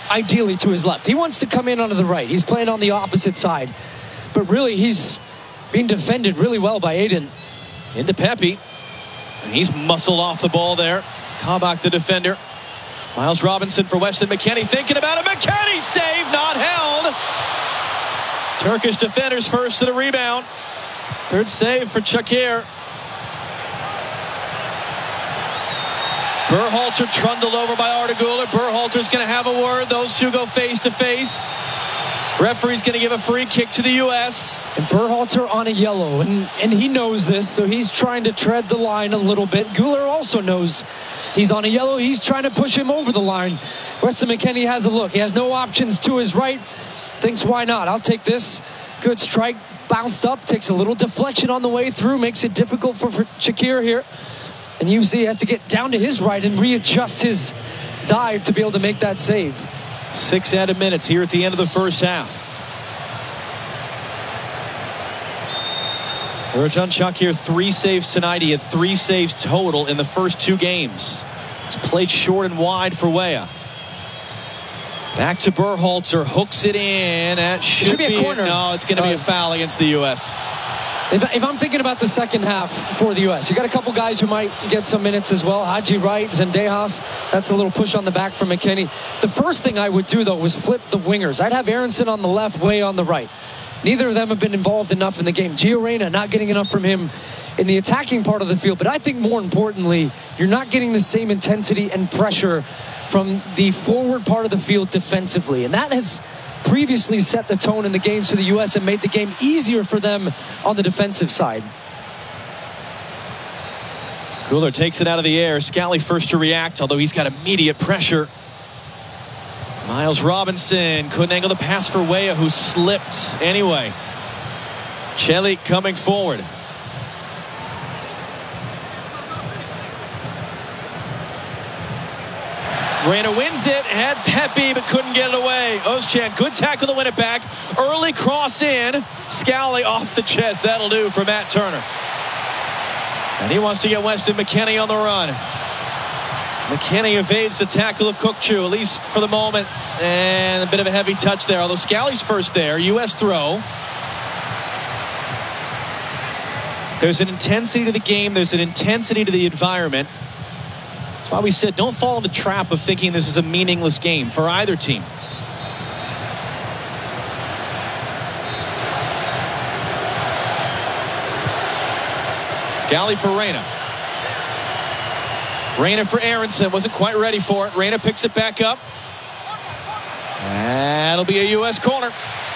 ideally to his left. He wants to come in onto the right. He's playing on the opposite side. But really, he's being defended really well by Aiden. Into Pepe. He's muscled off the ball there. Kabak, the defender. Miles Robinson for Weston McKennie, thinking about it. McKennie save, not held. Turkish defenders first to the rebound. Third save for Çakır. Berhalter trundled over by Arda Güler. Berhalter's going to have a word. Those two go face to face. Referee's going to give a free kick to the U.S. And Berhalter on a yellow, and he knows this, so he's trying to tread the line a little bit. Güler also knows he's on a yellow. He's trying to push him over the line. Weston McKennie has a look. He has no options to his right. Thinks, why not? I'll take this. Good strike. Bounced up. Takes a little deflection on the way through. Makes it difficult for Çakır here. And UC has to get down to his right and readjust his dive to be able to make that save. 6 added minutes here at the end of the first half. Ercan Çakır, 3 saves tonight. He had 3 saves total in the first 2 games. He's played short and wide for Weah. Back to Berhalter, hooks it in. That should be a corner. No, it's going to be a foul against the U.S. If I'm thinking about the second half for the U.S., you got a couple guys who might get some minutes as well. Haji Wright, Zendejas. That's a little push on the back for McKennie. The first thing I would do, though, was flip the wingers. I'd have Aronson on the left, Weah on the right. Neither of them have been involved enough in the game. Gio Reyna not getting enough from him in the attacking part of the field. But I think more importantly, you're not getting the same intensity and pressure from the forward part of the field defensively. And that has previously set the tone in the games for the U.S. and made the game easier for them on the defensive side. Güler takes it out of the air. Scally first to react, although he's got immediate pressure. Miles Robinson couldn't angle the pass for Weah, who slipped anyway. Çelik coming forward. Reyna wins it, had Pepe, but couldn't get it away. Özcan, good tackle to win it back. Early cross in. Scally off the chest. That'll do for Matt Turner. And he wants to get Weston McKennie on the run. McKennie evades the tackle of Kukçu, at least for the moment. And a bit of a heavy touch there, although Scally's first there. U.S. throw. There's an intensity to the game. There's an intensity to the environment. That's why we said don't fall in the trap of thinking this is a meaningless game for either team. Scally for Reyna. Reyna for Aronson. Wasn't quite ready for it. Reyna picks it back up. That'll be a U.S. corner.